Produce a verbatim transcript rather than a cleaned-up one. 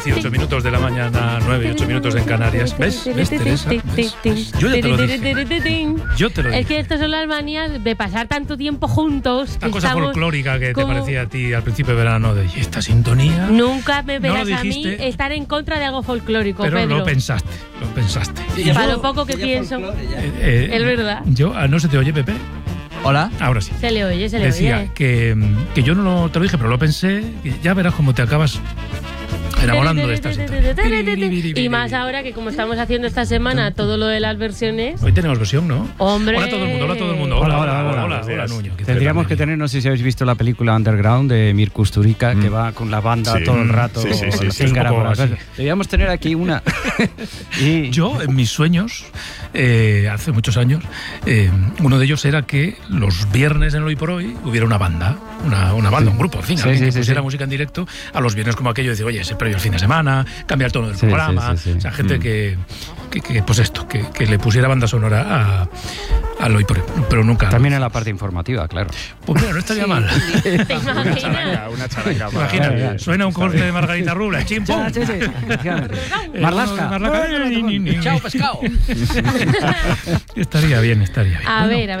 dieciocho minutos de la mañana, nueve y ocho minutos en Canarias. ¿Ves? ¿Ves, Teresa? ¿Ves? ¿Ves? Yo ya te lo dije. Yo te lo dije. Es que estas son las manías de pasar tanto tiempo juntos. Esta cosa folclórica que como... te parecía a ti al principio de verano, de ¿y esta sintonía? Nunca me verás no a mí estar en contra de algo folclórico, pero Pedro. lo pensaste, lo pensaste. Para lo poco que pienso, eh, eh, es verdad. Yo, ¿no se te oye, Pepe? Hola. Ahora sí. Se le oye, se le Decía oye. que, que yo no lo, te lo dije, pero lo pensé. Que ya verás cómo te acabas enamorando de esta sintonía. Y más ahora que como estamos haciendo esta semana todo lo de las versiones. Hoy tenemos versión, ¿no? Hombre. Hola a todo el mundo, hola a todo el mundo. Hola, hola, hola, hola, hola, hola, Nuño. Tendríamos que tener, no sé si habéis visto la película Underground de Mir Kusturica, mm. que va con la banda sí. todo el rato. Sí, sí, sí, sí, sí, Deberíamos tener aquí una. y... Yo, en mis sueños, eh, hace muchos años, eh, uno de ellos era que los viernes en Hoy por Hoy hubiera una banda, una, una banda, sí. un grupo, en fin, sí, alguien sí, que sí, pusiera sí. música en directo a los viernes como aquello, decir, oye, ese previo al fin de semana, cambiar el tono del sí, programa, sí, sí, sí. o sea, gente mm. que, que, que, pues esto, que, que le pusiera banda sonora a, a Hoy por Hoy, pero nunca. También en la parte informativa, claro. Pues mira, no estaría sí. mal. ¿Te imaginas? Una charanga, una charanga. Imagina, claro, claro. Suena un corte de Margarita Rubla, chimpo. Sí, sí, Marlasca. Marlasca. Chao, pescado. Estaría bien, estaría bien. A bueno. ver, a ver.